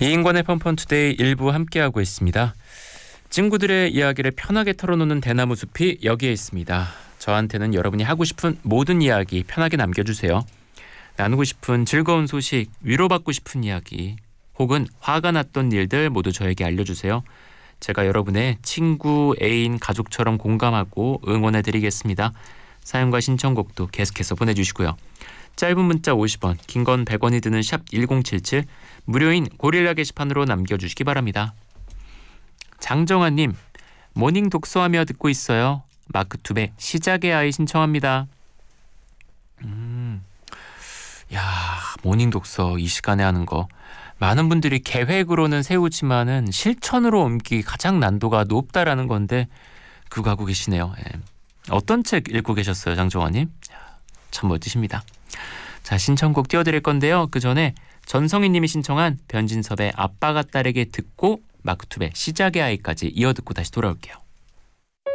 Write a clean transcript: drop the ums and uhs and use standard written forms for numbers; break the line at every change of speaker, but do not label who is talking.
이인권의 펀펀투데이 일부 함께하고 있습니다. 친구들의 이야기를 편하게 털어놓는 대나무 숲이 여기에 있습니다. 저한테는 여러분이 하고 싶은 모든 이야기 편하게 남겨주세요. 나누고 싶은 즐거운 소식, 위로받고 싶은 이야기, 혹은 화가 났던 일들 모두 저에게 알려주세요. 제가 여러분의 친구, 애인, 가족처럼 공감하고 응원해드리겠습니다. 사연과 신청곡도 계속해서 보내주시고요. 짧은 문자 50원, 긴 건 100원이 드는 샵 1077, 무료인 고릴라 게시판으로 남겨주시기 바랍니다. 장정아님, 모닝 독서하며 듣고 있어요. 마크투베 시작의 아이 신청합니다. 야, 모닝 독서 이 시간에 하는 거 많은 분들이 계획으로는 세우지만은 실천으로 옮기기 가장 난도가 높다라는 건데 그거 하고 계시네요. 예. 어떤 책 읽고 계셨어요, 장정아님? 참 멋지십니다. 자, 신청곡 띄워드릴 건데요. 그 전에 전성희님이 신청한 변진섭의 아빠가 딸에게 듣고 마크투베 시작의 아이까지 이어듣고 다시 돌아올게요.